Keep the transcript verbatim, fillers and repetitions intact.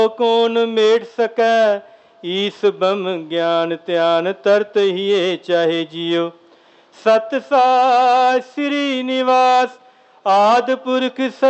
कौन मेट सकै ईस बम ज्ञान ध्यान तरत हिए चाहे जियो। सत साई श्री निवास आदि पुरख